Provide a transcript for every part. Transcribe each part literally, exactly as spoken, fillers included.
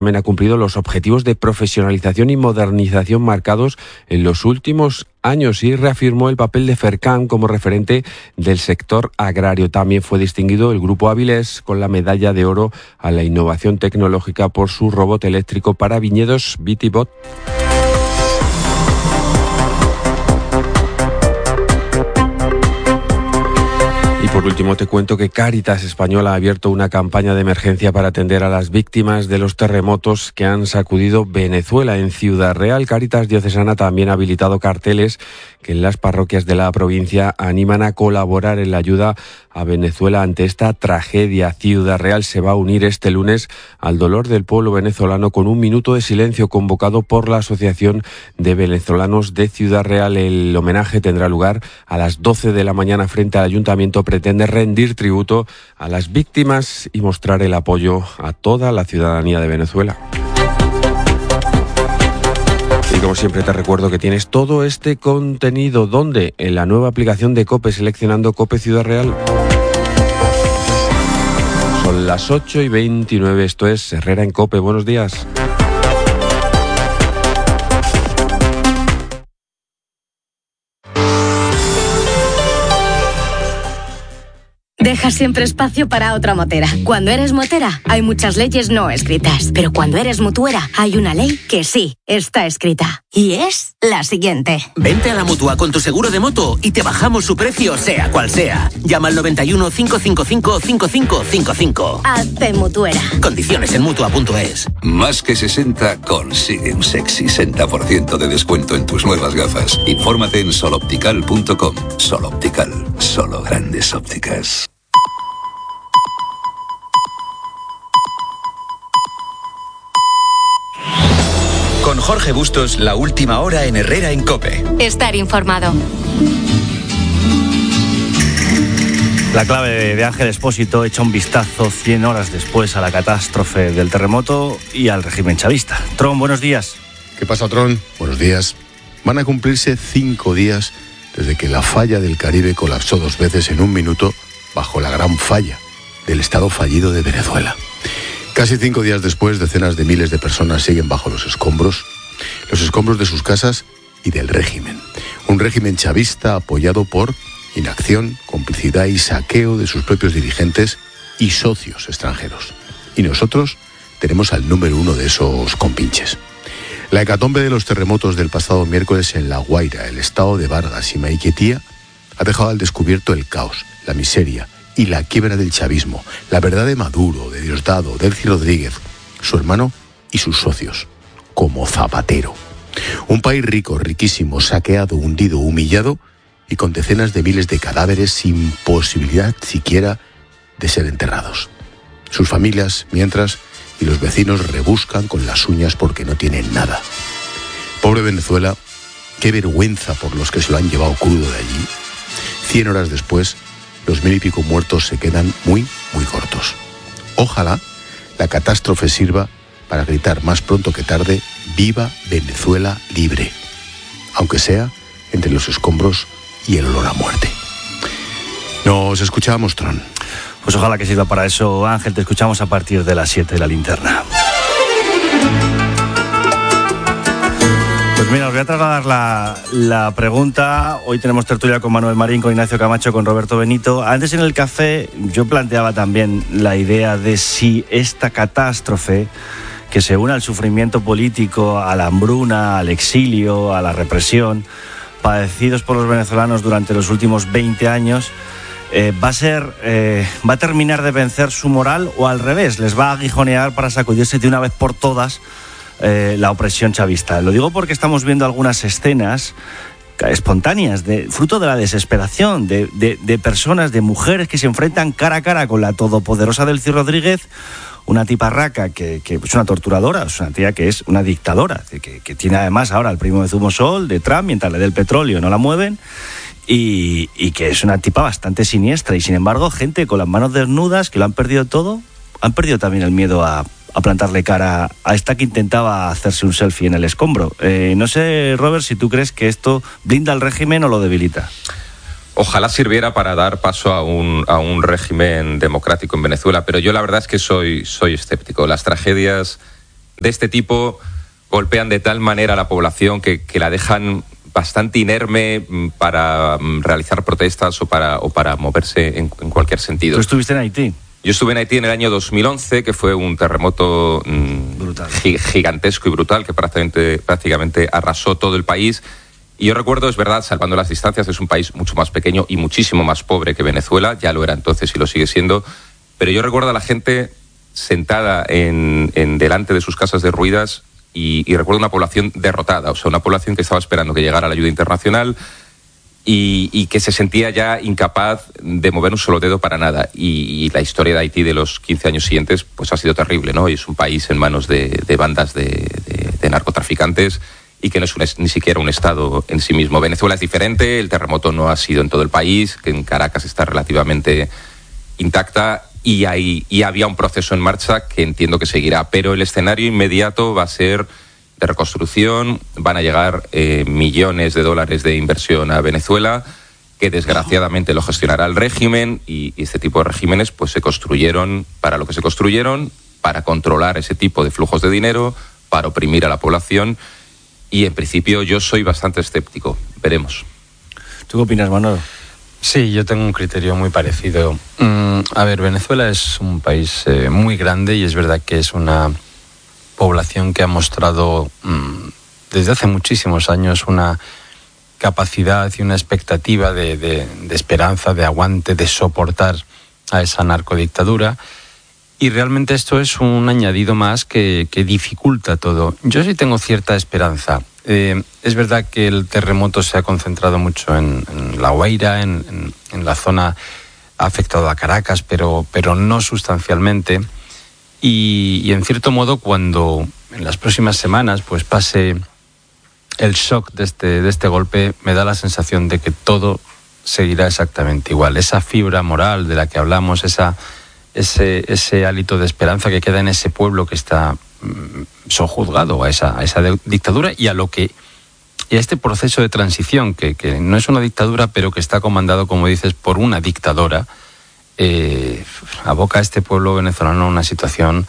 También ha cumplido los objetivos de profesionalización y modernización marcados en los últimos años y reafirmó el papel de Fercan como referente del sector agrario. También fue distinguido el Grupo Avilés con la medalla de oro a la innovación tecnológica por su robot eléctrico para viñedos Vitibot. Por último, te cuento que Cáritas Española ha abierto una campaña de emergencia para atender a las víctimas de los terremotos que han sacudido Venezuela. En Ciudad Real, Cáritas Diocesana también ha habilitado carteles que en las parroquias de la provincia animan a colaborar en la ayuda a Venezuela ante esta tragedia. Ciudad Real se va a unir este lunes al dolor del pueblo venezolano con un minuto de silencio convocado por la Asociación de Venezolanos de Ciudad Real. El homenaje tendrá lugar a las doce de la mañana frente al Ayuntamiento. Pretende rendir tributo a las víctimas y mostrar el apoyo a toda la ciudadanía de Venezuela. Y como siempre te recuerdo que tienes todo este contenido, ¿dónde? En la nueva aplicación de COPE, seleccionando COPE Ciudad Real. Son las ocho y veintinueve, esto es Herrera en COPE, buenos días. Deja siempre espacio para otra motera. Cuando eres motera, hay muchas leyes no escritas. Pero cuando eres mutuera, hay una ley que sí está escrita. Y es la siguiente. Vente a la Mutua con tu seguro de moto y te bajamos su precio, sea cual sea. Llama al noventa y uno, cinco cinco cinco, cinco cinco cinco cinco. Hazte mutuera. Condiciones en Mutua punto es. Más que sesenta consigue un sexy sesenta por ciento de descuento en tus nuevas gafas. Infórmate en sol optical punto com. Sol Optical, solo grandes ópticas. Con Jorge Bustos, la última hora en Herrera en COPE. Estar informado. La clave de Ángel Expósito echa un vistazo cien horas después a la catástrofe del terremoto y al régimen chavista. Tron, buenos días. ¿Qué pasa, Tron? Buenos días. Van a cumplirse cinco días desde que la falla del Caribe colapsó dos veces en un minuto bajo la gran falla del Estado fallido de Venezuela. Casi cinco días después, decenas de miles de personas siguen bajo los escombros, los escombros de sus casas y del régimen. Un régimen chavista apoyado por inacción, complicidad y saqueo de sus propios dirigentes y socios extranjeros. Y nosotros tenemos al número uno de esos compinches. La hecatombe de los terremotos del pasado miércoles en La Guaira, el estado de Vargas y Maiquetía, ha dejado al descubierto el caos, la miseria y la quiebra del chavismo, la verdad de Maduro, de Diosdado, Delcy Rodríguez, su hermano y sus socios, como Zapatero. Un país rico, riquísimo, saqueado, hundido, humillado y con decenas de miles de cadáveres sin posibilidad siquiera de ser enterrados. Sus familias, mientras, y los vecinos rebuscan con las uñas porque no tienen nada. Pobre Venezuela, qué vergüenza por los que se lo han llevado crudo de allí. Cien horas después, los mil y pico muertos se quedan muy, muy cortos. Ojalá la catástrofe sirva para gritar más pronto que tarde, ¡viva Venezuela libre! Aunque sea entre los escombros y el olor a muerte. Nos escuchamos, Tron. Pues ojalá que sirva para eso, Ángel. Te escuchamos a partir de las siete de la linterna. Pues mira, os voy a trasladar la, la pregunta. Hoy tenemos tertulia con Manuel Marín, con Ignacio Camacho, con Roberto Benito. Antes en el café yo planteaba también la idea de si esta catástrofe, que se une al sufrimiento político, a la hambruna, al exilio, a la represión, padecidos por los venezolanos durante los últimos veinte años, eh, va a ser, eh, va a terminar de vencer su moral, o al revés, les va a aguijonear para sacudirse de una vez por todas Eh, la opresión chavista. Lo digo porque estamos viendo algunas escenas espontáneas, de, fruto de la desesperación de, de, de personas, de mujeres que se enfrentan cara a cara con la todopoderosa Delcy Rodríguez, una tiparraca que, que es una torturadora, es una tía que es una dictadora, que, que tiene además ahora el primo de Zumosol, de Trump, mientras le dé el petróleo no la mueven, y, y que es una tipa bastante siniestra, y sin embargo gente con las manos desnudas, que lo han perdido todo, han perdido también el miedo a a plantarle cara a esta que intentaba hacerse un selfie en el escombro. Eh, no sé, Robert, si tú crees que esto blinda al régimen o lo debilita. Ojalá sirviera para dar paso a un, a un régimen democrático en Venezuela, pero yo la verdad es que soy, soy escéptico. Las tragedias de este tipo golpean de tal manera a la población que, que la dejan bastante inerme para realizar protestas o para, o para moverse en, en cualquier sentido. ¿Tú estuviste en Haití? Yo estuve en Haití en el año dos mil once, que fue un terremoto mmm, brutal. gigantesco y brutal, que prácticamente, prácticamente arrasó todo el país. Y yo recuerdo, es verdad, salvando las distancias, es un país mucho más pequeño y muchísimo más pobre que Venezuela, ya lo era entonces y lo sigue siendo, pero yo recuerdo a la gente sentada en, en delante de sus casas derruidas y, y recuerdo una población derrotada, o sea, una población que estaba esperando que llegara la ayuda internacional y, y que se sentía ya incapaz de mover un solo dedo para nada. Y, y la historia de Haití de los quince años siguientes pues ha sido terrible, ¿no? Y es un país en manos de, de bandas de, de, de narcotraficantes y que no es un, ni siquiera un estado en sí mismo. Venezuela es diferente, el terremoto no ha sido en todo el país, que en Caracas está relativamente intacta y, hay, y había un proceso en marcha que entiendo que seguirá, pero el escenario inmediato va a ser de reconstrucción, van a llegar eh, millones de dólares de inversión a Venezuela, que desgraciadamente lo gestionará el régimen y, y este tipo de regímenes pues se construyeron para lo que se construyeron, para controlar ese tipo de flujos de dinero, para oprimir a la población y en principio yo soy bastante escéptico, veremos. ¿Tú qué opinas, Manolo? Sí, yo tengo un criterio muy parecido. Mm, a ver, Venezuela es un país eh, muy grande y es verdad que es una población que ha mostrado mmm, desde hace muchísimos años una capacidad y una expectativa de, de, de esperanza, de aguante, de soportar a esa narcodictadura. Y realmente esto es un añadido más que, que dificulta todo. Yo sí tengo cierta esperanza. Eh, es verdad que el terremoto se ha concentrado mucho en, en La Guaira, en, en, en la zona ha afectado a Caracas, pero, pero no sustancialmente. Y, y en cierto modo, cuando en las próximas semanas pues pase el shock de este, de este golpe, me da la sensación de que todo seguirá exactamente igual. Esa fibra moral de la que hablamos, esa... Ese, ese hálito de esperanza que queda en ese pueblo que está mm, sojuzgado a esa, a esa dictadura y a lo que y a este proceso de transición que, que no es una dictadura pero que está comandado, como dices, por una dictadora, eh, aboca a este pueblo venezolano a una situación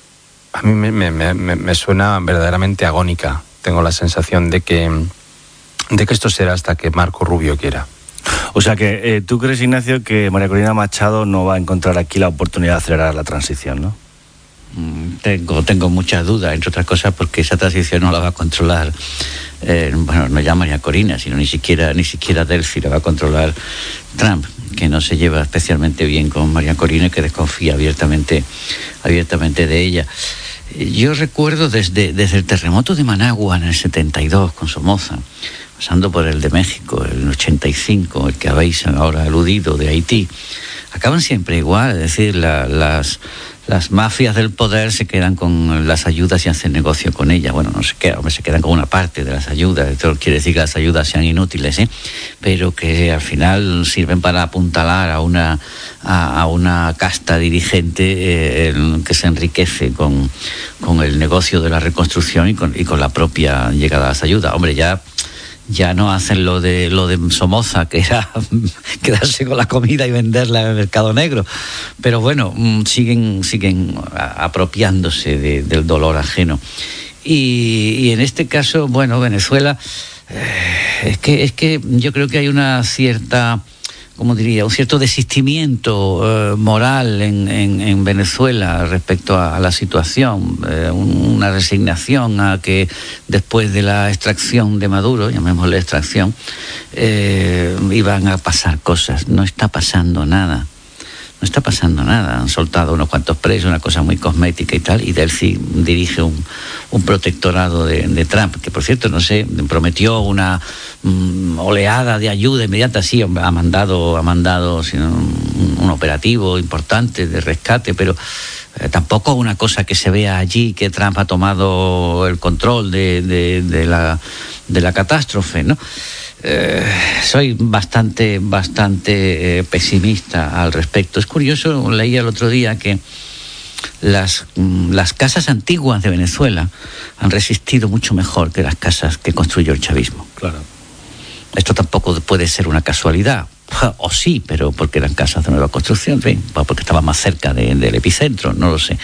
a mí me, me, me, me suena verdaderamente agónica. Tengo la sensación de que de que esto será hasta que Marco Rubio quiera. O sea que eh, tú crees, Ignacio, que María Corina Machado no va a encontrar aquí la oportunidad de acelerar la transición, ¿no? Tengo, tengo muchas dudas, entre otras cosas porque esa transición no la va a controlar, eh, bueno, no ya María Corina, sino ni siquiera, ni siquiera Delphi, la va a controlar Trump, que no se lleva especialmente bien con María Corina y que desconfía abiertamente, abiertamente de ella. Yo recuerdo desde, desde el terremoto de Managua en el setenta y dos con Somoza, pasando por el de México, el ochenta y cinco, el que habéis ahora aludido de Haití, acaban siempre igual, es decir, la, las, las mafias del poder se quedan con las ayudas y hacen negocio con ellas. Bueno, no se quedan, hombre, se quedan con una parte de las ayudas, esto quiere decir que las ayudas sean inútiles, ¿eh? Pero que al final sirven para apuntalar a una, a, a una casta dirigente eh, el, que se enriquece con, con el negocio de la reconstrucción y con, y con la propia llegada a las ayudas. Hombre, ya... Ya no hacen lo de lo de Somoza, que era quedarse con la comida y venderla en el mercado negro. Pero bueno, siguen, siguen apropiándose de, del dolor ajeno. Y, y en este caso, bueno, Venezuela, eh, es que es que yo creo que hay una cierta, ¿cómo diría?, un cierto desistimiento eh, moral en, en, en Venezuela respecto a, a la situación, eh, una resignación a que después de la extracción de Maduro, llamémosle extracción, eh, iban a pasar cosas. No está pasando nada. No está pasando nada. Han soltado unos cuantos presos, una cosa muy cosmética y tal, y Delphi dirige un, un protectorado de, de Trump, que por cierto, no sé, prometió una um, oleada de ayuda inmediata, sí, ha mandado, ha mandado sino, un, un operativo importante de rescate, pero eh, tampoco una cosa que se vea allí que Trump ha tomado el control de, de, de, la, de la catástrofe, ¿no? Eh, soy bastante bastante eh, pesimista al respecto. Es curioso, leía el otro día que las, las casas antiguas de Venezuela han resistido mucho mejor que las casas que construyó el chavismo. Claro. Esto tampoco puede ser una casualidad, O sí, pero porque eran casas de nueva construcción, en fin, porque estaba más cerca de, del epicentro, no lo sé.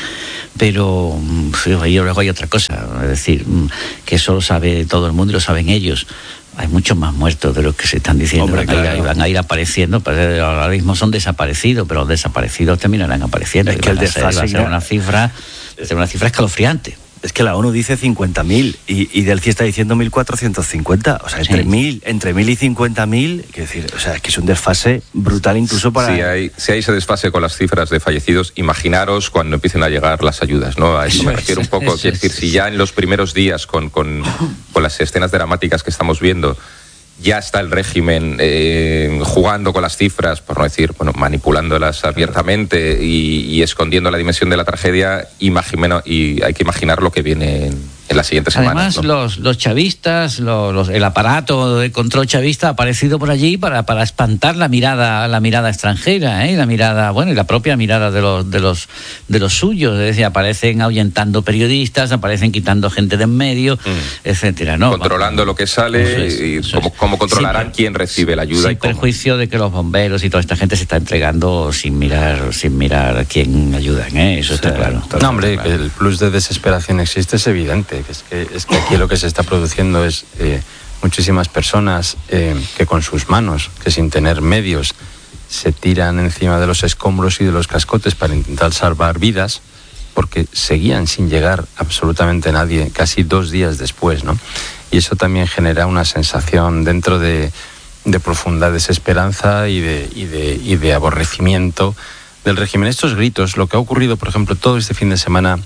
Pero sí, luego hay otra cosa, es decir, que eso lo sabe todo el mundo y lo saben ellos. Hay muchos más muertos de los que se están diciendo. Hombre, van, claro. a ir, van a ir apareciendo, pero ahora mismo son desaparecidos, pero los desaparecidos terminarán apareciendo. Es que el desfase va a ser una cifra, va a ser una cifra escalofriante. Es que la ONU dice cincuenta mil y, y Delci está diciendo mil cuatrocientos cincuenta. O sea, entre sí. mil, entre mil y cincuenta mil, quiero decir, o sea, es que es un desfase brutal incluso para... Si hay, si hay ese desfase con las cifras de fallecidos, imaginaros cuando empiecen a llegar las ayudas, ¿no? A eso me refiero un poco. Quiero decir, si ya en los primeros días con, con, con las escenas dramáticas que estamos viendo, ya está el régimen eh, jugando con las cifras, por no decir, bueno, manipulándolas abiertamente y, y escondiendo la dimensión de la tragedia, imagino, y hay que imaginar lo que viene en, en las siguientes Además, semanas, ¿no? los, los chavistas, los, los, el aparato de control chavista ha aparecido por allí para, para espantar la mirada, la mirada extranjera, ¿eh? la mirada, bueno, y la propia mirada de los, de los, de los suyos. Es decir, aparecen ahuyentando periodistas, aparecen quitando gente de en medio, mm. etcétera, ¿no? Controlando lo que sale es, y cómo, cómo controlarán sí, quién recibe la ayuda. Sin y cómo. perjuicio de que los bomberos y toda esta gente se está entregando sin mirar, sin mirar a quién ayudan, ¿eh? Eso sí, está claro. Está no, hombre, claro. Que el plus de desesperación existe, es evidente. Que es, que, es que aquí lo que se está produciendo es eh, muchísimas personas eh, que con sus manos, que sin tener medios, se tiran encima de los escombros y de los cascotes para intentar salvar vidas, porque seguían sin llegar absolutamente nadie casi dos días después, ¿no? Y eso también genera una sensación dentro de, de profunda desesperanza y de, y, de, y de aborrecimiento del régimen. Estos gritos, lo que ha ocurrido, por ejemplo, todo este fin de semana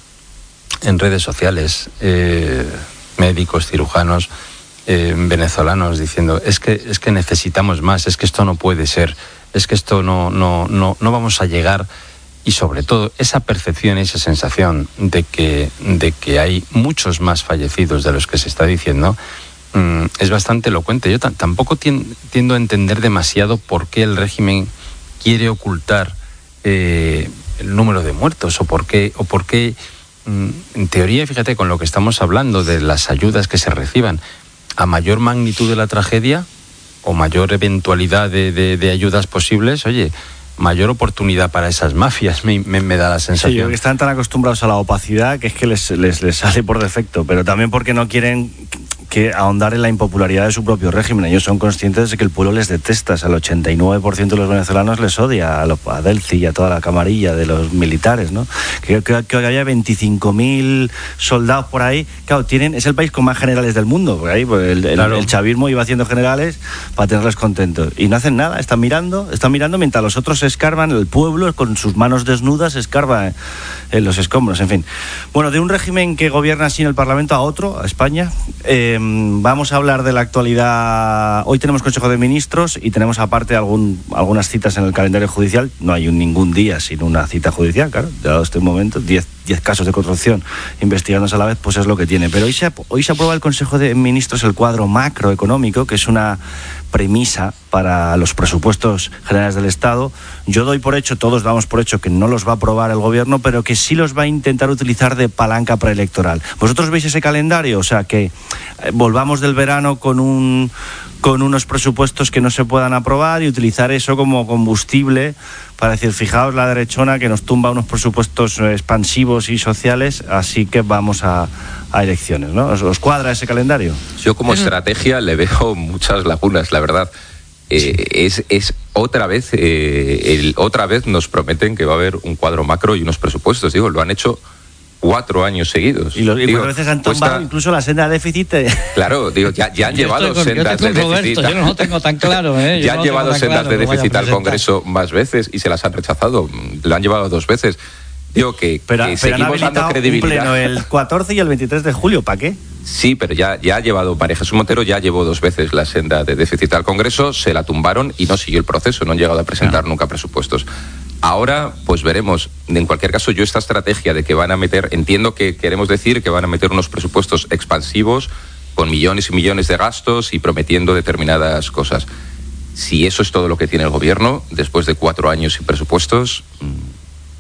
en redes sociales, eh, médicos, cirujanos, eh, venezolanos diciendo es que, es que necesitamos más, es que esto no puede ser, es que esto no, no, no, no vamos a llegar. Y sobre todo esa percepción y esa sensación de que, de que hay muchos más fallecidos de los que se está diciendo mmm, es bastante elocuente. Yo t- tampoco tien- tiendo a entender demasiado por qué el régimen quiere ocultar eh, el número de muertos o por qué, o por qué mmm, en teoría, fíjate, con lo que estamos hablando de las ayudas que se reciban, a mayor magnitud de la tragedia o mayor eventualidad de, de, de ayudas posibles, oye, mayor oportunidad para esas mafias, me, me, me da la sensación. Sí, yo creo que están tan acostumbrados a la opacidad que es que les, les, les sale por defecto, pero también porque no quieren que ahondar en la impopularidad de su propio régimen. Ellos son conscientes de que el pueblo les detesta. O sea, el ochenta y nueve por ciento de los venezolanos les odia a, lo, a Delci y a toda la camarilla de los militares, ¿no? Que, que, que haya veinticinco mil soldados por ahí. Claro, tienen, es el país con más generales del mundo. Por ahí, pues el, el, claro. el chavismo iba haciendo generales para tenerles contentos. Y no hacen nada, están mirando, están mirando mientras los otros se escarban, el pueblo con sus manos desnudas escarba en los escombros, en fin. Bueno, de un régimen que gobierna así en el Parlamento a otro, a España, eh, vamos a hablar de la actualidad. Hoy tenemos Consejo de Ministros y tenemos aparte algún, algunas citas en el calendario judicial. No hay un, ningún día sin una cita judicial, claro, dado este momento, diez casos de corrupción investigándose a la vez, pues es lo que tiene. Pero hoy se, hoy se aprueba el Consejo de Ministros el cuadro macroeconómico, que es una premisa para los presupuestos generales del Estado. Yo doy por hecho, todos damos por hecho que no los va a aprobar el gobierno, pero que sí los va a intentar utilizar de palanca preelectoral. ¿Vosotros veis ese calendario? O sea, que volvamos del verano con un con unos presupuestos que no se puedan aprobar y utilizar eso como combustible para decir, fijaos la derechona que nos tumba unos presupuestos expansivos y sociales, así que vamos a, a elecciones, ¿no? ¿Os, os cuadra ese calendario? Yo como Pero... estrategia le veo muchas lagunas, la verdad. Eh, es, es otra vez, eh, el, otra vez nos prometen que va a haber un cuadro macro y unos presupuestos. Digo, lo han hecho cuatro años seguidos. Y, los, y digo, cuatro veces han tumbado cuesta... incluso la senda de déficit. Claro, digo, ya, ya han yo llevado con, sendas de déficit. Roberto, yo no lo tengo tan claro, ¿eh? Ya han no llevado sendas claro de déficit al Congreso más veces y se las han rechazado. Lo han llevado dos veces. Digo que, pero, que pero seguimos dando credibilidad. Un pleno el catorce y el veintitrés de julio, ¿para qué? Sí, pero ya, ya ha llevado, María Jesús Montero ya llevó dos veces la senda de déficit al Congreso, se la tumbaron y no siguió el proceso, no han llegado a presentar no. nunca presupuestos. Ahora, pues veremos. En cualquier caso, yo esta estrategia de que van a meter, entiendo que queremos decir que van a meter unos presupuestos expansivos con millones y millones de gastos y prometiendo determinadas cosas. Si eso es todo lo que tiene el gobierno, después de cuatro años sin presupuestos,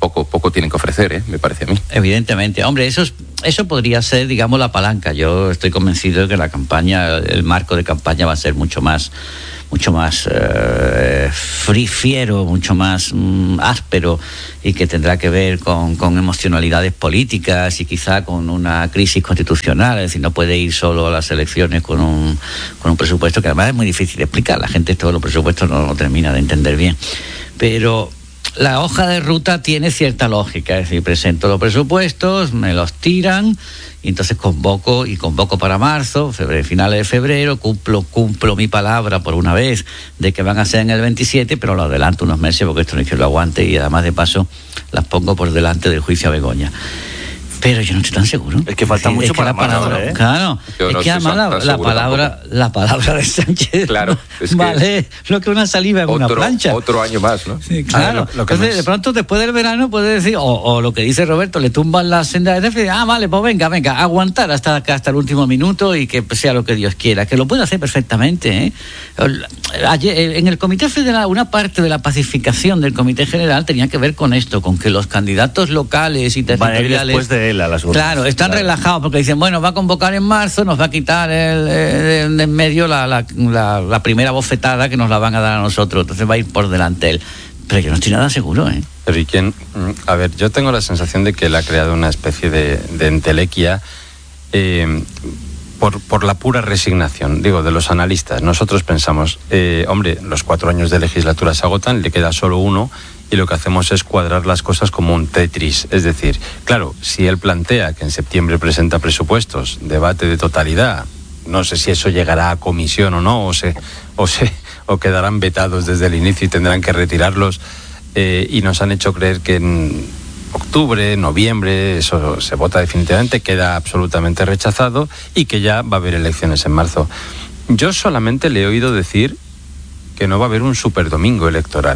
poco, poco tienen que ofrecer, ¿eh? Me parece a mí. Evidentemente. Hombre, eso, es, eso podría ser, digamos, la palanca. Yo estoy convencido de que la campaña, el marco de campaña va a ser mucho más, mucho más eh, fiero, mucho más mm, áspero, y que tendrá que ver con, con emocionalidades políticas y quizá con una crisis constitucional. Es decir, no puede ir solo a las elecciones con un, con un presupuesto que además es muy difícil de explicar. La gente todos los presupuestos no lo termina de entender bien. Pero la hoja de ruta tiene cierta lógica, es decir, presento los presupuestos, me los tiran, y entonces convoco, y convoco para marzo, febrero, finales de febrero, cumplo, cumplo mi palabra por una vez de que van a ser en el veintisiete, pero lo adelanto unos meses porque esto no es que lo aguante, y además de paso las pongo por delante del juicio a Begoña. Pero yo no estoy tan seguro. Es que falta es mucho que para la palabra, ¿eh? Claro. Yo es no que además la, la palabra, la palabra de Sánchez, claro, es que vale lo que una saliva en otro, una plancha. Otro año más, ¿no? Sí, claro. Ver, lo, lo Entonces, más... de pronto, después del verano, puede decir, o, o lo que dice Roberto, le tumban la senda de déficit. Ah, vale, pues venga, venga, aguantar hasta, hasta el último minuto y que sea lo que Dios quiera. Que lo puede hacer perfectamente, ¿eh? Ayer, en el Comité Federal, una parte de la pacificación del Comité General tenía que ver con esto, con que los candidatos locales y territoriales... Va a ir después de él a las urnas. Claro, están claro. relajados porque dicen, bueno, va a convocar en marzo, nos va a quitar el, el, de en medio la, la, la, la primera bofetada que nos la van a dar a nosotros, entonces va a ir por delante él. Pero yo no estoy nada seguro, ¿eh? Pero ¿y quién? A ver, yo tengo la sensación de que él ha creado una especie de, de entelequia eh, por, por la pura resignación, digo, de los analistas. Nosotros pensamos, eh, hombre, los cuatro años de legislatura se agotan, le queda solo uno, y lo que hacemos es cuadrar las cosas como un Tetris. Es decir, claro, si él plantea que en septiembre presenta presupuestos, debate de totalidad, no sé si eso llegará a comisión o no, o se, o se, o quedarán vetados desde el inicio y tendrán que retirarlos, eh, y nos han hecho creer que en octubre, noviembre, eso se vota definitivamente, queda absolutamente rechazado, y que ya va a haber elecciones en marzo. Yo solamente le he oído decir que no va a haber un superdomingo electoral.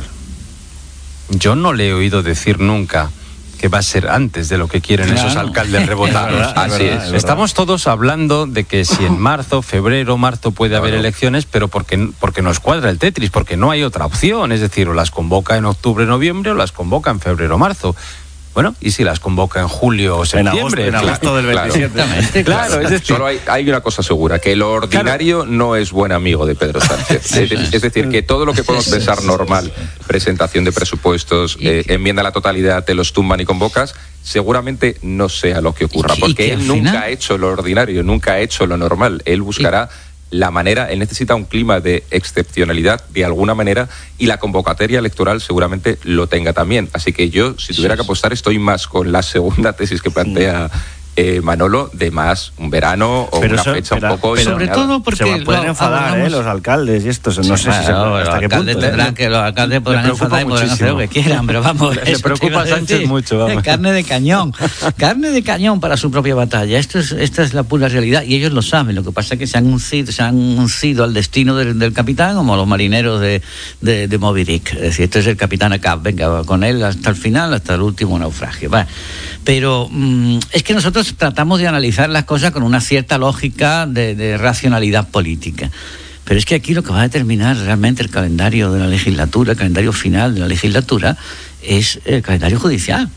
Yo no le he oído decir nunca que va a ser antes de lo que quieren claro. esos alcaldes rebotados. Es verdad, Así es. es. Estamos todos hablando de que si en marzo, febrero, marzo puede claro. haber elecciones, pero porque, porque nos cuadra el Tetris, porque no hay otra opción. Es decir, o las convoca en octubre, noviembre, o las convoca en febrero, marzo. Bueno, ¿y si las convoca en julio o septiembre? En agosto, en agosto claro, del veintisiete. Claro, claro es decir, solo hay, hay una cosa segura, que lo ordinario claro. no es buen amigo de Pedro Sánchez. Sí, es, es decir, que todo lo que podemos pensar normal, presentación de presupuestos, eh, enmienda a la totalidad, te los tumban y convocas, seguramente no sea lo que ocurra, porque él nunca final? ha hecho lo ordinario, nunca ha hecho lo normal. Él buscará... la manera, él necesita un clima de excepcionalidad de alguna manera, y la convocatoria electoral seguramente lo tenga también. Así que yo, si tuviera que apostar, estoy más con la segunda tesis que plantea eh, Manolo, de más un verano o pero una eso, fecha pero, un poco... Pero sobre todo porque... Se pueden enfadar, ¿eh? Los alcaldes y estos, no sí, sé si bueno, se, hasta qué punto. Tendrán, que los alcaldes podrán enfadar y podrán hacer lo que quieran, pero vamos... Le preocupa a Sánchez decir, mucho, vamos. Carne de cañón, carne de cañón para su propia batalla. Esto es, esta es la pura realidad, y ellos lo saben. Lo que pasa es que se han uncido, se han uncido al destino del, del capitán, como los marineros de, de, de Moby Dick. Es decir, este es el capitán Ahab, venga, con él hasta el final, hasta el último naufragio. Vale. Pero mmm, es que nosotros tratamos de analizar las cosas con una cierta lógica de, de racionalidad política. Pero es que aquí lo que va a determinar realmente el calendario de la legislatura, el calendario final de la legislatura, es el calendario judicial.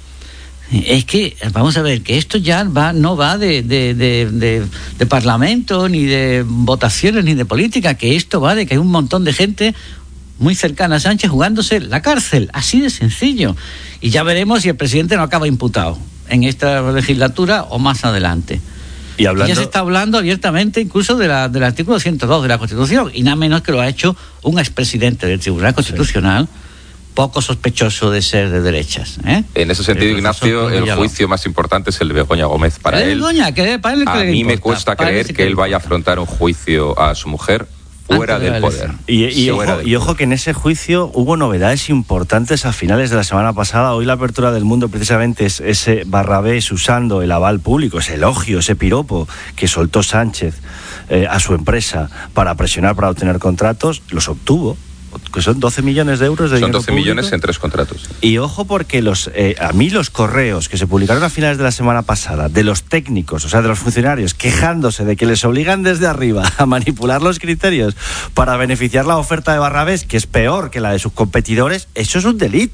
Es que, vamos a ver, que esto ya va, no va de, de, de, de, de parlamento, ni de votaciones, ni de política, que esto va de que hay un montón de gente muy cercana a Sánchez jugándose la cárcel, así de sencillo. Y ya veremos si el presidente no acaba imputado en esta legislatura o más adelante. Y, hablando... y ya se está hablando abiertamente incluso de la, del artículo ciento dos de la Constitución, y nada menos que lo ha hecho un expresidente del Tribunal Constitucional, sí. poco sospechoso de ser de derechas. ¿eh? En ese sentido, el Ignacio, el juicio más importante es el de Begoña Gómez. Para él, Begoña, que, para él a mí me cuesta creer que, que él vaya a afrontar un juicio a su mujer fuera del poder. Y, y, sí, ojo, del y ojo que en ese juicio hubo novedades importantes a finales de la semana pasada. Hoy la apertura del Mundo precisamente es ese Barrabés usando el aval público, ese elogio, ese piropo que soltó Sánchez eh, a su empresa para presionar para obtener contratos, los obtuvo. Que son doce millones de euros de son dinero doce público. Millones en tres contratos. Y ojo porque los eh, a mí los correos que se publicaron a finales de la semana pasada de los técnicos, o sea, de los funcionarios, quejándose de que les obligan desde arriba a manipular los criterios para beneficiar la oferta de Barrabés, que es peor que la de sus competidores, eso es un delito.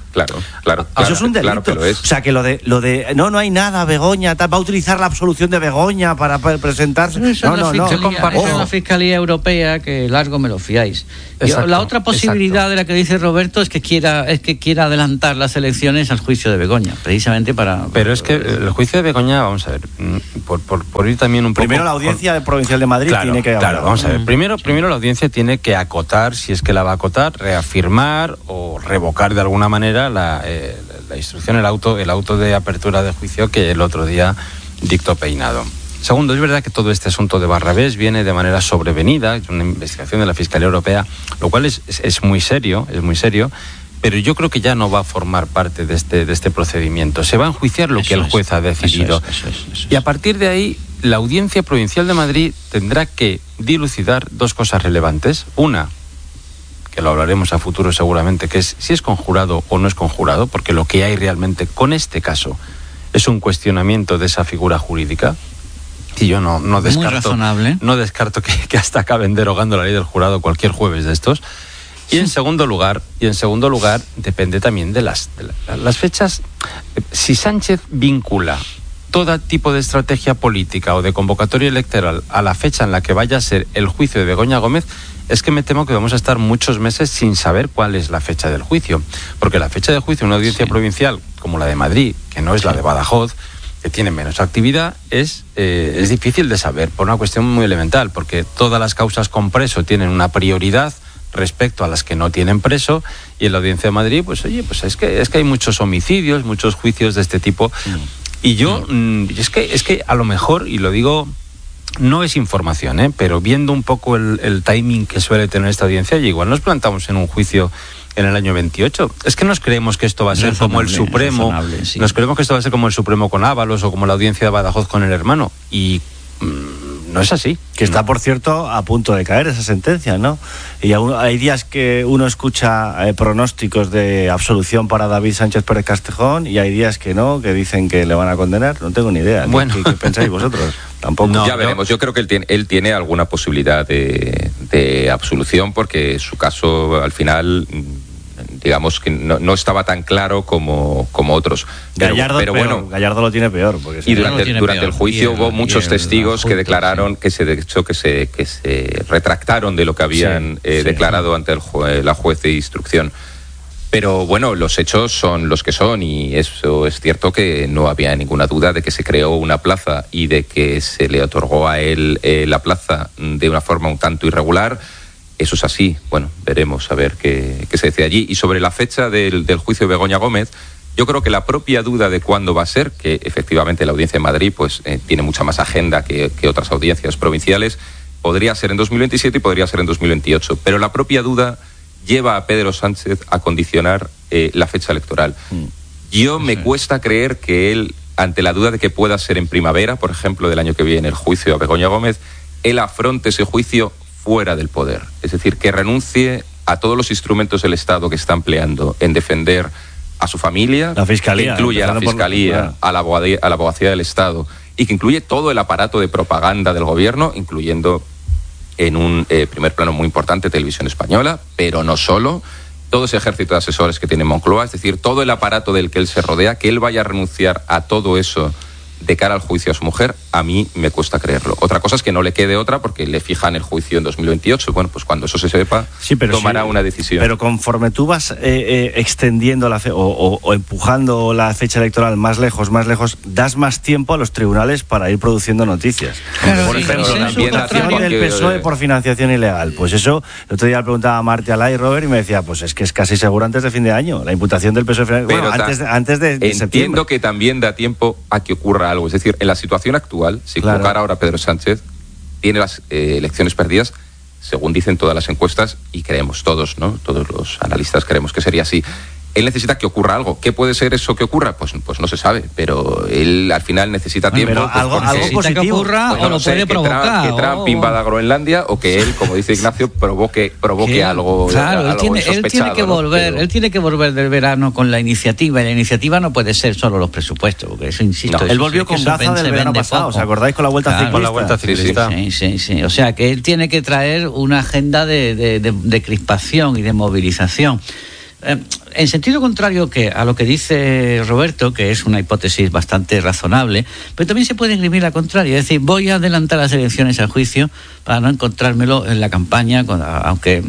Claro, claro. Eso claro, es un delito. Claro que lo es. O sea, que lo de, lo de no, no hay nada, Begoña, tal, va a utilizar la absolución de Begoña para, para presentarse. Eso No, es la no, no. Fiscalía, eso es la Fiscalía Europea, que largo me lo fiáis. Yo, Exacto, la otra posibilidad exacto. de la que dice Roberto es que quiera es que quiera adelantar las elecciones al juicio de Begoña, precisamente para... Pero es que el juicio de Begoña, vamos a ver, por, por, por ir también un poco... Primero la Audiencia por... Provincial de Madrid claro, tiene que hablar. Claro, vamos a ver. Primero, primero la Audiencia tiene que acotar, si es que la va a acotar, reafirmar o revocar de alguna manera la, eh, la instrucción, el auto, el auto de apertura de juicio que el otro día dictó Peinado. Segundo, es verdad que todo este asunto de Barrabés viene de manera sobrevenida, es una investigación de la Fiscalía Europea, lo cual es, es, es muy serio, es muy serio, pero yo creo que ya no va a formar parte de este, de este procedimiento. Se va a enjuiciar lo Eso que el es, juez ha decidido. eso es, eso es, eso es. Y a partir de ahí, la Audiencia Provincial de Madrid tendrá que dilucidar dos cosas relevantes. Una, que lo hablaremos a futuro seguramente, que es si es conjurado o no es conjurado, porque lo que hay realmente con este caso es un cuestionamiento de esa figura jurídica. Y yo no, no descarto, Muy razonable. no descarto que, que hasta acaben derogando la ley del jurado cualquier jueves de estos. Y en segundo lugar, y en segundo lugar, depende también de las, de la, las fechas. Si Sánchez vincula todo tipo de estrategia política o de convocatoria electoral a la fecha en la que vaya a ser el juicio de Begoña Gómez, es que me temo que vamos a estar muchos meses sin saber cuál es la fecha del juicio. Porque la fecha de juicio en una audiencia sí. provincial, como la de Madrid, que no es la de Badajoz, que tiene menos actividad, es, eh, es difícil de saber por una cuestión muy elemental, porque todas las causas con preso tienen una prioridad respecto a las que no tienen preso, y en la Audiencia de Madrid, pues oye, pues es que es que hay muchos homicidios, muchos juicios de este tipo, mm. y yo, mm, es que es que a lo mejor, y lo digo, no es información, ¿eh? pero viendo un poco el, el timing que suele tener esta audiencia, y igual nos plantamos en un juicio en el año veintiocho. Es que nos creemos que esto va a ser como el Supremo, sí. nos creemos que esto va a ser como el Supremo con Ábalos o como la Audiencia de Badajoz con el hermano, y mmm, no es así. Que está, por cierto, a punto de caer esa sentencia, ¿no? Y aún, hay días que uno escucha eh, pronósticos de absolución para David Sánchez Pérez Castejón, y hay días que no, que dicen que le van a condenar. No tengo ni idea. Bueno. ¿Qué, qué pensáis vosotros? Tampoco. No, ya veremos. Yo creo que él tiene, él tiene alguna posibilidad de, de absolución, porque su caso, al final, digamos que no, no estaba tan claro como, como otros. Pero, Gallardo, pero peor, bueno, Gallardo lo tiene peor. Porque y durante, tiene durante peor. el juicio y el, hubo muchos el, testigos el, que el, declararon, sí. que se de hecho que se, que se retractaron de lo que habían sí, eh, sí. declarado ante el jue, la juez de instrucción. Pero bueno, los hechos son los que son, y eso es cierto, que no había ninguna duda de que se creó una plaza y de que se le otorgó a él eh, la plaza de una forma un tanto irregular. Eso es así. Bueno, veremos a ver qué, qué se dice allí. Y sobre la fecha del, del juicio de Begoña Gómez, yo creo que la propia duda de cuándo va a ser, que efectivamente la Audiencia de Madrid pues eh, tiene mucha más agenda que, que otras audiencias provinciales, podría ser en dos mil veintisiete y podría ser en dos mil veintiocho, pero la propia duda lleva a Pedro Sánchez a condicionar eh, la fecha electoral. Mm. Yo me sí. cuesta creer que él, ante la duda de que pueda ser en primavera, por ejemplo, del año que viene, el juicio a Begoña Gómez, él afronte ese juicio fuera del poder. Es decir, que renuncie a todos los instrumentos del Estado que está empleando en defender a su familia, la fiscalía, que incluye a la Fiscalía, por... a, la abogacía, a la abogacía del Estado, y que incluye todo el aparato de propaganda del gobierno, incluyendo en un eh, primer plano muy importante Televisión Española, pero no solo, todo ese ejército de asesores que tiene Moncloa, es decir, todo el aparato del que él se rodea, que él vaya a renunciar a todo eso de cara al juicio a su mujer, a mí me cuesta creerlo. Otra cosa es que no le quede otra, porque le fijan el juicio en dos mil veintiocho. Bueno, pues cuando eso se sepa, sí, tomará sí, una decisión. Pero conforme tú vas eh, eh, extendiendo la fe, o, o, o empujando la fecha electoral más lejos, más lejos, das más tiempo a los tribunales para ir produciendo noticias. Claro, por sí, ejemplo, sí, la imputación del P S O E por financiación ilegal. Pues eso, el otro día le preguntaba a Marti Alay, Robert, y me decía, pues es que es casi seguro antes de fin de año, la imputación del P S O E. Bueno, antes de, antes de, de entiendo septiembre. Entiendo que también da tiempo a que ocurra algo. Es decir, en la situación actual, si claro. convocara ahora Pedro Sánchez, tiene las eh, elecciones perdidas, según dicen todas las encuestas, y creemos todos, ¿no? Todos los analistas creemos que sería así. Él necesita que ocurra algo. ¿Qué puede ser eso que ocurra? Pues, pues no se sabe, pero él al final necesita tiempo. Pero pues, algo, algo positivo que ocurra, pues, o no lo sé, puede que provocar. Trump, que Trump o... invada Groenlandia, o que él, como dice Ignacio, provoque, provoque algo, claro, algo él tiene, él tiene que ¿no? volver, pero... él tiene que volver del verano con la iniciativa, y la iniciativa no puede ser solo los presupuestos, porque eso, insisto, no, eso él volvió con Gaza del verano pasado, ¿os acordáis? Con la vuelta claro, ciclista. Con la vuelta ciclista. Sí, sí, sí. O sea, que él tiene que traer una agenda de, de, de, de crispación y de movilización. Eh, en sentido contrario que a lo que dice Roberto, que es una hipótesis bastante razonable, pero también se puede esgrimir la contraria, es decir, voy a adelantar las elecciones al juicio para no encontrármelo en la campaña, aunque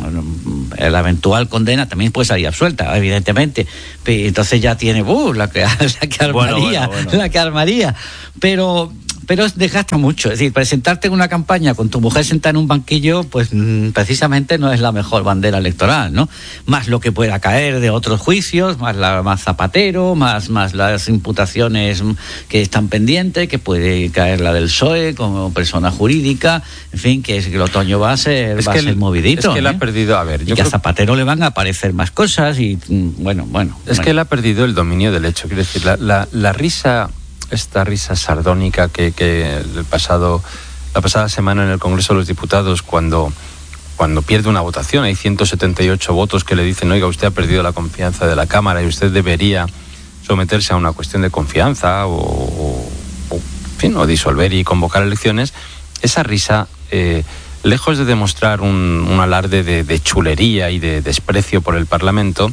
la eventual condena también puede salir absuelta, evidentemente, entonces ya tiene uh, la que, la que armaría, bueno, bueno, bueno. la que armaría, pero... pero desgasta mucho, es decir, presentarte en una campaña con tu mujer sentada en un banquillo, pues precisamente no es la mejor bandera electoral, ¿no? Más lo que pueda caer de otros juicios, más la más Zapatero, más, más las imputaciones que están pendientes, que puede caer la del P S O E como persona jurídica, en fin, que, es que el otoño va a ser, es va que a ser el, movidito. Es que ¿eh? él ha perdido, a ver, y yo que creo... a Zapatero le van a aparecer más cosas y bueno, bueno. Es bueno. que él ha perdido el dominio del hecho, quiero decir, la, la, la risa... esta risa sardónica que, que el pasado, la pasada semana en el Congreso de los Diputados, cuando, cuando pierde una votación, hay ciento setenta y ocho votos que le dicen, oiga, usted ha perdido la confianza de la Cámara y usted debería someterse a una cuestión de confianza o, o, o, en fin, o disolver y convocar elecciones. Esa risa, eh, lejos de demostrar un, un alarde de, de chulería y de desprecio por el Parlamento,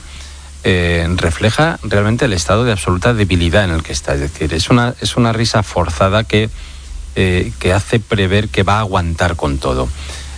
Eh, refleja realmente el estado de absoluta debilidad en el que está. Es decir, es una, es una risa forzada que, eh, que hace prever que va a aguantar con todo.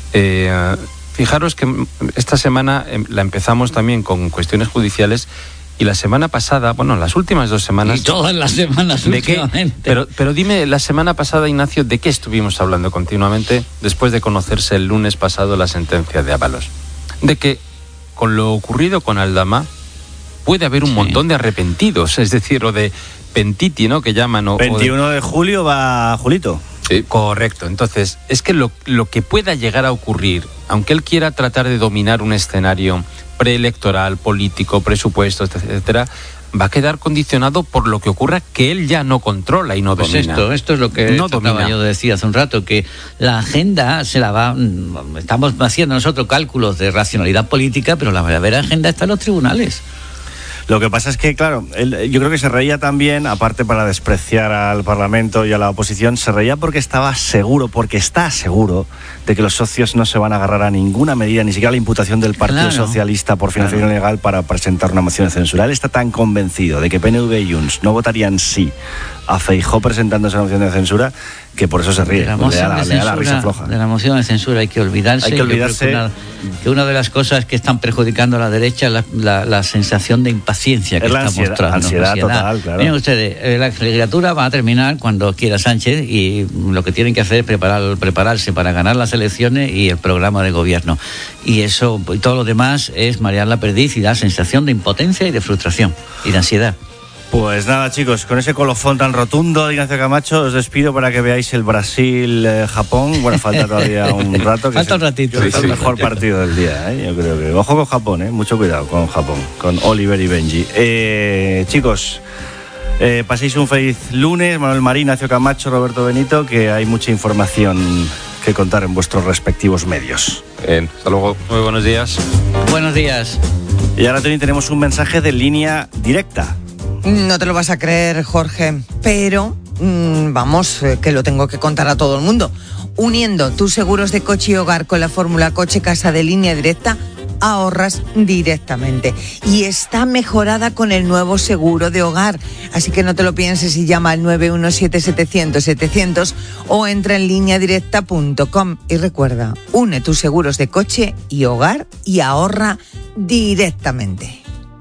Eh, fijaros que esta semana eh, la empezamos también con cuestiones judiciales y la semana pasada, bueno, las últimas dos semanas... Y todas las semanas ¿de qué? últimamente. Pero, pero dime, la semana pasada, Ignacio, ¿de qué estuvimos hablando continuamente después de conocerse el lunes pasado la sentencia de Ábalos? De que con lo ocurrido con Aldama puede haber un sí. montón de arrepentidos, es decir, o de pentiti, ¿no?, que llaman. O, veintiuno o de... de julio va Julito. Sí. Correcto. Entonces, es que lo, lo que pueda llegar a ocurrir, aunque él quiera tratar de dominar un escenario preelectoral, político, presupuestos, etcétera, va a quedar condicionado por lo que ocurra que él ya no controla y no pues domina. Esto, esto es lo que no trataba yo de decir hace un rato, que la agenda se la va... Estamos haciendo nosotros cálculos de racionalidad política, pero la verdadera agenda está en los tribunales. Lo que pasa es que, claro, él, yo creo que se reía también, aparte para despreciar al Parlamento y a la oposición, se reía porque estaba seguro, porque está seguro de que los socios no se van a agarrar a ninguna medida, ni siquiera a la imputación del Partido claro, Socialista por financiación claro. ilegal para presentar una moción de censura. Él está tan convencido de que P N V y Junts no votarían sí a Feijóo presentando esa moción de censura, que por eso se ríe. De la moción le da la, de censura, le da la risa floja. De la moción de censura hay que olvidarse. Hay que olvidarse. Que una, que una de las cosas que están perjudicando a la derecha es la, la, la sensación de impaciencia que es la está ansiedad, mostrando. Ansiedad, ansiedad total, claro. Miren ustedes, la legislatura va a terminar cuando quiera Sánchez y lo que tienen que hacer es preparar, prepararse para ganar las elecciones y el programa de gobierno. Y eso, y todo lo demás es marear la perdiz y dar sensación de impotencia y de frustración y de ansiedad. Pues nada, chicos, con ese colofón tan rotundo de Ignacio Camacho os despido para que veáis el Brasil-Japón. Bueno, falta todavía un rato. Que falta un ratito. Es el, sí, el mejor partido del día, ¿eh? Yo creo que... Ojo con Japón, ¿eh? Mucho cuidado con Japón, con Oliver y Benji. Eh, chicos, eh, paséis un feliz lunes. Manuel Marín, Ignacio Camacho, Roberto Benito, que hay mucha información que contar en vuestros respectivos medios. Bien, hasta luego. Muy buenos días. Buenos días. Y ahora, Tony, tenemos un mensaje de línea directa. No te lo vas a creer, Jorge, pero mmm, vamos, eh, que lo tengo que contar a todo el mundo. Uniendo tus seguros de coche y hogar con la fórmula Coche Casa de Línea Directa, ahorras directamente. Y está mejorada con el nuevo seguro de hogar. Así que no te lo pienses y llama al nueve uno siete setecientos setecientos o entra en línea directa punto com. Y recuerda, une tus seguros de coche y hogar y ahorra directamente.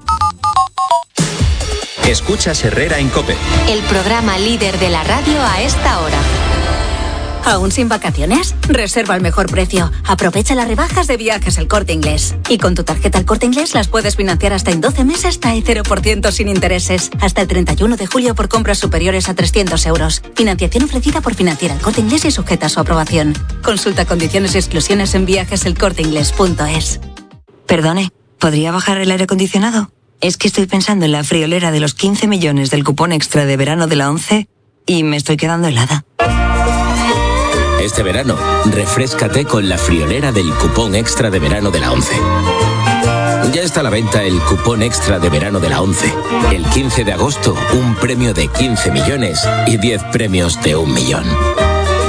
Escuchas Herrera en COPE. El programa líder de la radio a esta hora. ¿Aún sin vacaciones? Reserva al mejor precio. Aprovecha las rebajas de Viajes El Corte Inglés. Y con tu tarjeta El Corte Inglés las puedes financiar hasta en doce meses hasta el cero por ciento sin intereses. Hasta el treinta y uno de julio por compras superiores a trescientos euros. Financiación ofrecida por Financiera El Corte Inglés y sujeta a su aprobación. Consulta condiciones y exclusiones en viajes el corte inglés punto es. Perdone, ¿podría bajar el aire acondicionado? Es que estoy pensando en la friolera de los quince millones del cupón extra de verano de la ONCE y me estoy quedando helada. Este verano, refréscate con la friolera del cupón extra de verano de la ONCE. Ya está a la venta el cupón extra de verano de la ONCE. El quince de agosto, un premio de quince millones y diez premios de un millón.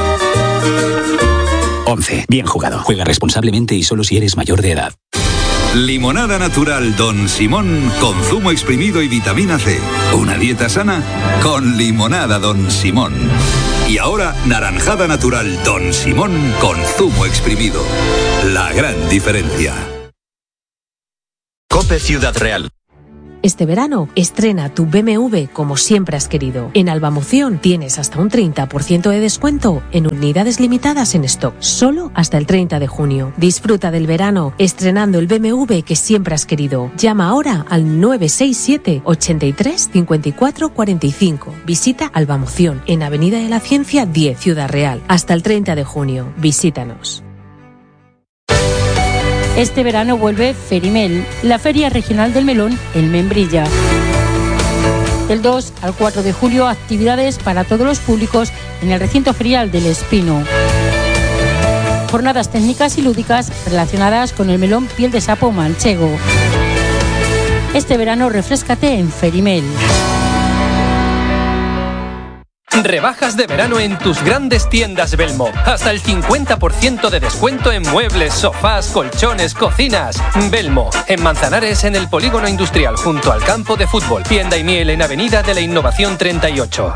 ONCE. Bien jugado. Juega responsablemente y solo si eres mayor de edad. Limonada natural Don Simón con zumo exprimido y vitamina C. Una dieta sana con limonada Don Simón. Y ahora, naranjada natural Don Simón con zumo exprimido. La gran diferencia. COPE Ciudad Real. Este verano, estrena tu B M W como siempre has querido. En Albamoción tienes hasta un treinta por ciento de descuento en unidades limitadas en stock, solo hasta el treinta de junio. Disfruta del verano estrenando el B M W que siempre has querido. Llama ahora al nueve seis siete, ochenta y tres, cincuenta y cuatro cuarenta y cinco. Visita Albamoción en Avenida de la Ciencia diez, Ciudad Real. Hasta el treinta de junio. Visítanos. Este verano vuelve Ferimel, la Feria Regional del Melón en Membrilla. Del dos al cuatro de julio, actividades para todos los públicos en el recinto ferial del Espino. Jornadas técnicas y lúdicas relacionadas con el melón piel de sapo manchego. Este verano refréscate en Ferimel. Rebajas de verano en tus grandes tiendas Belmo. Hasta el cincuenta por ciento de descuento en muebles, sofás, colchones, cocinas. Belmo, en Manzanares, en el Polígono Industrial, junto al campo de fútbol. Tienda y miel en Avenida de la Innovación treinta y ocho.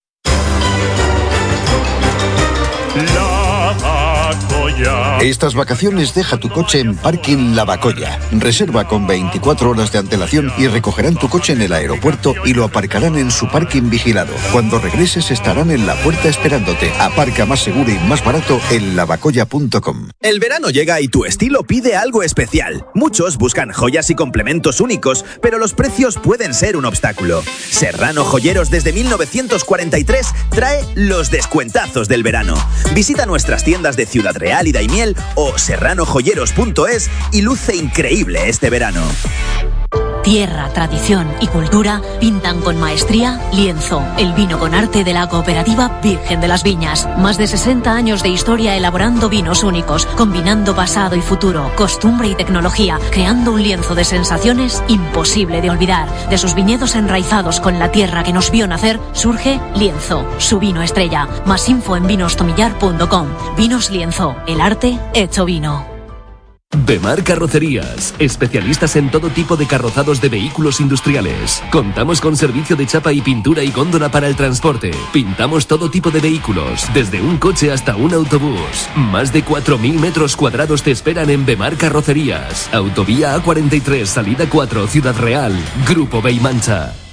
Estas vacaciones deja tu coche en Parking La Bacoya. Reserva con veinticuatro horas de antelación y recogerán tu coche en el aeropuerto y lo aparcarán en su parking vigilado. Cuando regreses estarán en la puerta esperándote. Aparca más seguro y más barato en lavacoya punto com. El verano llega y tu estilo pide algo especial. Muchos buscan joyas y complementos únicos, pero los precios pueden ser un obstáculo. Serrano Joyeros desde mil novecientos cuarenta y tres trae los descuentazos del verano. Visita nuestras tiendas de Ciudad Real y Daimiel o serrano joyeros punto es y luce increíble este verano. Tierra, tradición y cultura pintan con maestría Lienzo, el vino con arte de la cooperativa Virgen de las Viñas. Más de sesenta años de historia elaborando vinos únicos, combinando pasado y futuro, costumbre y tecnología, creando un lienzo de sensaciones imposible de olvidar. De sus viñedos enraizados con la tierra que nos vio nacer, surge Lienzo, su vino estrella. Más info en vinos tomillar punto com. Vinos Lienzo, el arte hecho vino. Bemar Carrocerías, especialistas en todo tipo de carrozados de vehículos industriales. Contamos con servicio de chapa y pintura y góndola para el transporte. Pintamos todo tipo de vehículos, desde un coche hasta un autobús. Más de cuatro mil metros cuadrados te esperan en Bemar Carrocerías. Autovía A cuarenta y tres, salida cuatro, Ciudad Real. Grupo Beimancha.